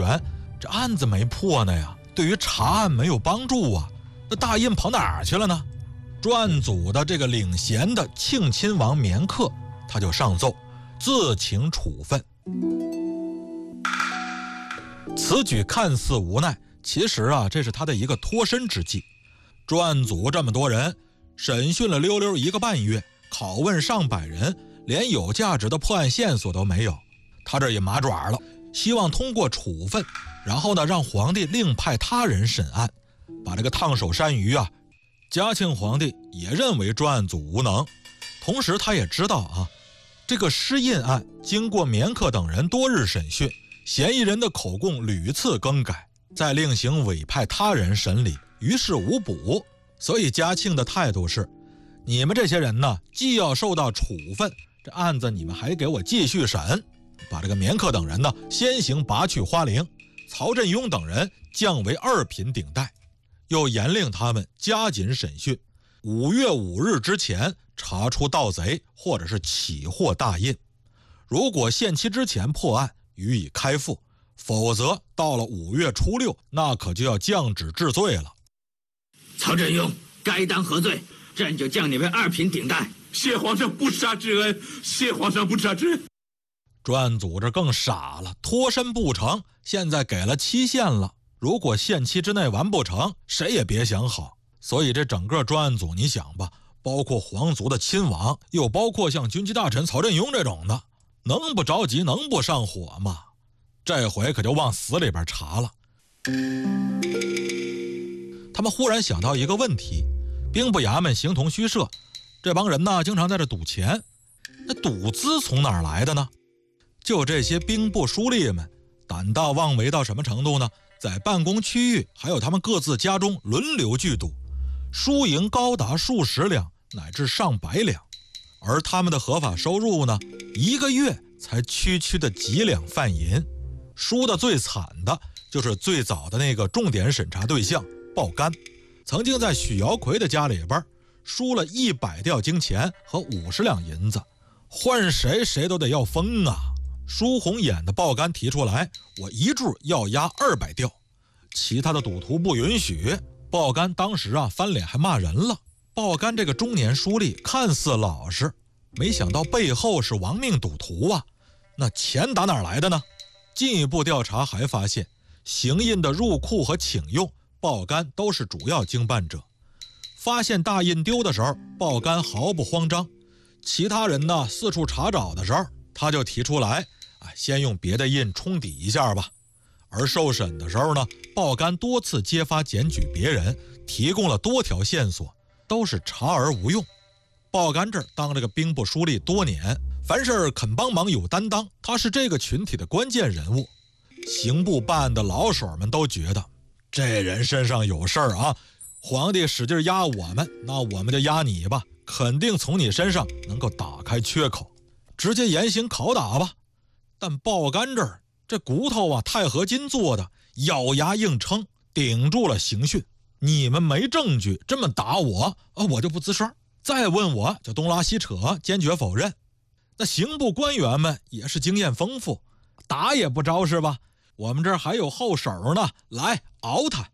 员，这案子没破呢呀，对于查案没有帮助啊，那大印跑哪儿去了呢？专案组的这个领衔的庆亲王绵克，他就上奏自请处分。此举看似无奈，其实啊，这是他的一个脱身之计。专案组这么多人，审讯了溜溜1个半月，拷问上百人，连有价值的破案线索都没有。他这也麻爪了，希望通过处分，然后呢，让皇帝另派他人审案，把这个烫手山芋啊。嘉庆皇帝也认为专案组无能，同时他也知道啊，这个失印案经过绵克等人多日审讯，嫌疑人的口供屡次更改，再另行委派他人审理，于事无补。所以嘉庆的态度是，你们这些人呢，既要受到处分，这案子你们还给我继续审，把这个绵克等人呢先行拔去花翎，曹振庸等人降为2品顶戴，又严令他们加紧审讯，5月5日之前查出盗贼或者是起获大印，如果限期之前破案，予以开付，否则到了5月初6，那可就要降旨治罪了。 曹振庸该当何罪？朕就降你为2品顶戴。 谢皇上不杀之恩，谢皇上不杀之恩。 专案组这更傻了，脱身不成，现在给了期限了，如果限期之内完不成，谁也别想好。所以这整个专案组你想吧，包括皇族的亲王，又包括像军机大臣曹振庸这种的，能不着急能不上火吗？这回可就往死里边查了。他们忽然想到一个问题，兵部衙门形同虚设，这帮人呢经常在这赌钱，那赌资从哪儿来的呢？就这些兵部书吏们胆大妄为到什么程度呢？在办公区域还有他们各自家中轮流聚赌，输赢高达数十两乃至上百两，而他们的合法收入呢，1个月才区区的几两饭银。输的最惨的就是最早的那个重点审查对象鲍干，曾经在许尧奎的家里边输了100吊金钱和50两银子，换谁都得要疯啊。输红眼的鲍干提出来，我一注要押200吊，其他的赌徒不允许。鲍干当时啊翻脸还骂人了。鲍干这个中年书吏看似老实，没想到背后是亡命赌徒啊。那钱打哪儿来的呢？进一步调查还发现，行印的入库和请用，鲍干都是主要经办者。发现大印丢的时候，鲍干毫不慌张，其他人呢四处查找的时候，他就提出来，先用别的印冲抵一下吧。而受审的时候呢，鲍干多次揭发检举别人，提供了多条线索，都是查而无用。鲍干这儿当这个兵部书吏多年，凡事肯帮忙有担当，他是这个群体的关键人物。刑部办案的老手们都觉得这人身上有事儿啊，皇帝使劲压我们，那我们就压你吧，肯定从你身上能够打开缺口，直接严刑拷打吧。但鲍干这儿这骨头啊钛合金做的，咬牙硬撑，顶住了刑讯。你们没证据这么打我我就不吱声，再问我就东拉西扯，坚决否认。那刑部官员们也是经验丰富，打也不招是吧？我们这儿还有后手呢，来熬他。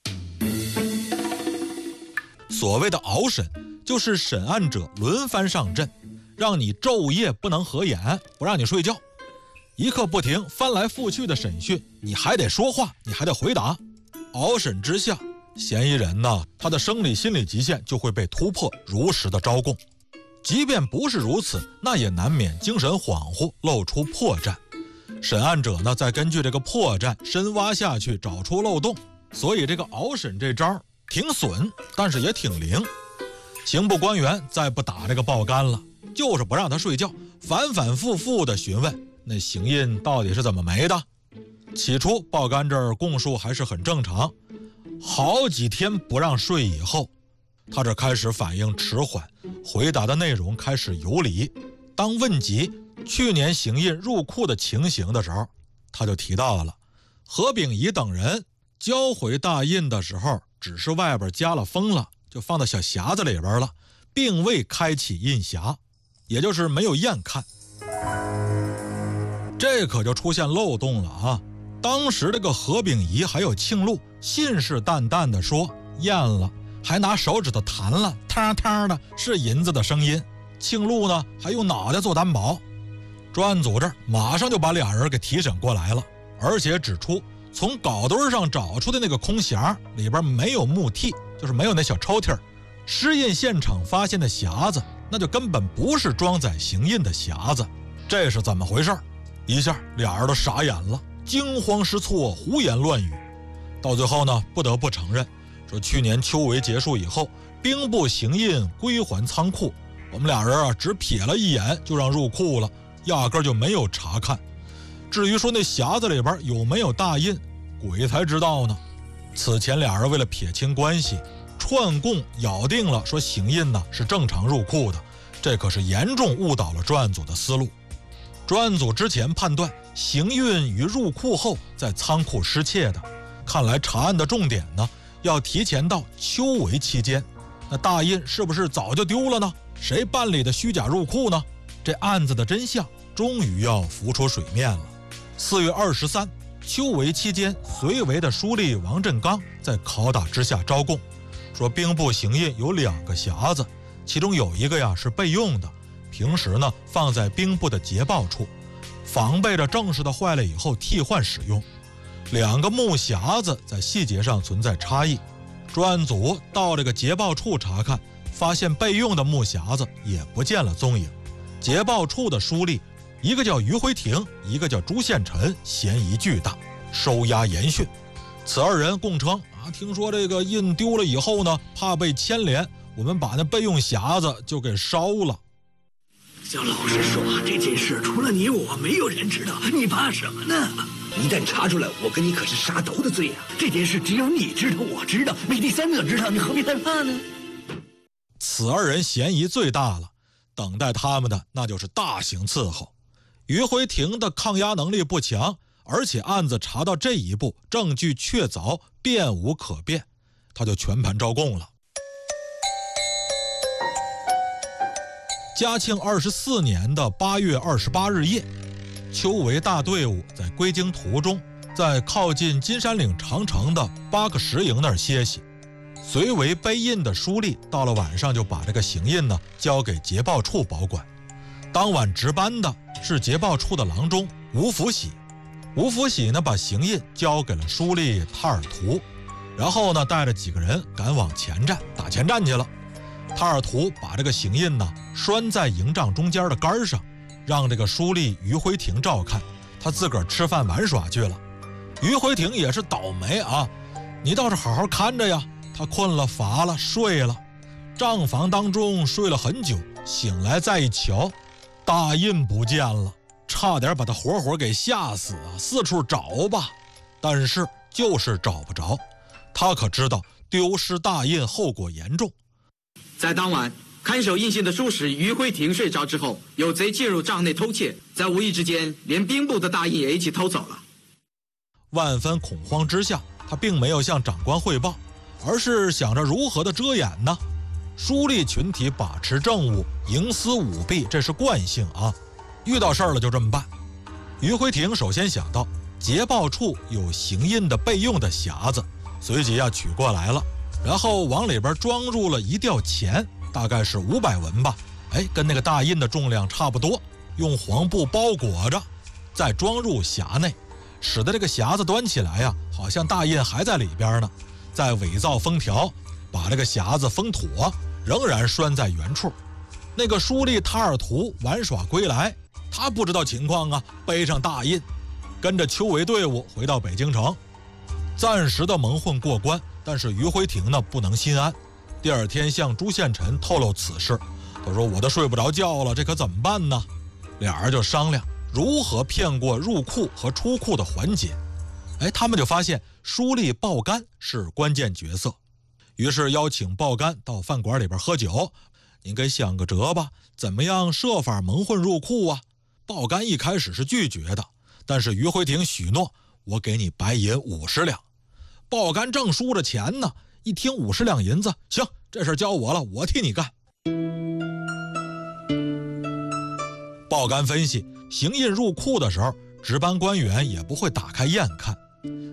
所谓的熬审，就是审案者轮番上阵，让你昼夜不能合眼，不让你睡觉，一刻不停，翻来覆去的审讯，你还得说话，你还得回答。熬审之下，嫌疑人呢，他的生理心理极限就会被突破，如实的招供。即便不是如此，那也难免精神恍惚，露出破绽。审案者呢，再根据这个破绽深挖下去，找出漏洞。所以这个熬审这招挺损，但是也挺灵。刑部官员再不打这个鲍干了，就是不让他睡觉，反反复复的询问那行印到底是怎么没的。起初鲍干这儿供述还是很正常，好几天不让睡以后，他这开始反应迟缓，回答的内容开始游离。当问及去年行印入库的情形的时候，他就提到了何秉仪等人交回大印的时候，只是外边加了封了，就放到小匣子里边了，并未开启印匣，也就是没有验看。这可就出现漏洞了啊！ 当时这个何秉仪还有庆禄信誓旦旦地说验了，还拿手指头弹了，汤汤的是银子的声音。庆禄呢还用脑袋做担保。专案组这儿马上就把俩人给提审过来了，而且指出从镐墩上找出的那个空匣里边没有木屉，就是没有那小抽屉。尸印现场发现的匣子那就根本不是装载行印的匣子，这是怎么回事？一下俩人都傻眼了，惊慌失措，胡言乱语。到最后呢，不得不承认说去年秋闱结束以后，兵部行印归还仓库，我们俩人啊只瞥了一眼就让入库了，压根就没有查看。至于说那匣子里边有没有大印，鬼才知道呢。此前俩人为了撇清关系，串供咬定了说行印呢是正常入库的，这可是严重误导了专案组的思路。专案组之前判断行运于入库后在仓库失窃的，看来查案的重点呢要提前到秋闱期间。那大印是不是早就丢了呢？谁办理的虚假入库呢？这案子的真相终于要浮出水面了。4月23，秋闱期间，绥违的书吏王振刚在拷打之下招供，说兵部行印有2个匣子，其中有一个呀是备用的，平时呢放在兵部的捷报处，防备着正式的坏了以后替换使用。2个木匣子在细节上存在差异，专案组到这个捷报处查看，发现备用的木匣子也不见了踪影。捷报处的书吏，一个叫于辉庭，一个叫朱宪臣，嫌疑巨大，收押严讯。此2人供称听说这个印丢了以后呢，怕被牵连，我们把那备用匣子就给烧了。 就老实说，这件事除了你我，没有人知道，你怕什么呢？一旦查出来，我跟你可是杀头的罪啊！这件事只有你知道，我知道，没第3者知道，你何必害怕呢？ 此2人嫌疑最大了，等待他们的那就是大刑伺候。于辉庭的抗压能力不强，而且案子查到这一步，证据确凿，辩无可辩，他就全盘招供了。嘉庆24年的8月28日夜，秋闱大队伍在归京途中，在靠近金山岭长城的8个石营那儿歇息。绥违背印的书吏到了晚上就把这个行印呢交给捷报处保管。当晚值班的是捷报处的郎中吴福喜。吴福喜呢把行印交给了书吏塔尔图，然后呢带着几个人赶往前站打前站去了。塔尔图把这个行印呢拴在营帐中间的杆上，让这个书吏于辉庭照看，他自个儿吃饭玩耍去了。于辉庭也是倒霉啊，你倒是好好看着呀。他困了乏了睡了，账房当中睡了很久，醒来再一瞧，大印不见了，差点把他活活给吓死啊！四处找吧，但是就是找不着。他可知道丢失大印后果严重。 在当晚，看守印信的书使于辉庭睡着之后，有贼进入帐内偷窃，在无意之间连兵部的大印也一起偷走了。 万分恐慌之下，他并没有向长官汇报，而是想着如何的遮掩呢？书吏群体把持政务，营私舞弊，这是惯性啊！遇到事儿了就这么办。于辉庭首先想到捷报处有行印的备用的匣子，随即取过来了，然后往里边装入了一吊钱，大概是500文吧，跟那个大印的重量差不多，用黄布包裹着，再装入匣内，使得这个匣子端起来好像大印还在里边呢。再伪造封条，把这个匣子封妥，仍然拴在原处。那个书吏塔尔图玩耍归来，他不知道情况背上大印，跟着秋闱队伍回到北京城，暂时的蒙混过关。但是于辉庭呢不能心安，第2天向朱宪臣透露此事，他说我都睡不着觉了，这可怎么办呢？俩人就商量如何骗过入库和出库的环节。他们就发现书吏鲍干是关键角色，于是邀请鲍干到饭馆里边喝酒，您给想个辙吧，怎么样设法蒙混入库啊？鲍干一开始是拒绝的，但是于辉庭许诺，我给你白银50两。鲍干正输着钱呢，一听50两银子，行，这事交我了，我替你干。鲍干分析，行印入库的时候值班官员也不会打开验看，